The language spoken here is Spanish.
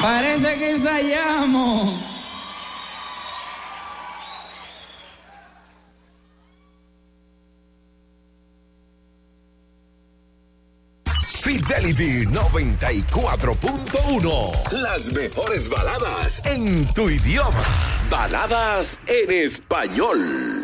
Parece que ensayamos. Fidelity 94.1. Las mejores baladas en tu idioma. Baladas en español.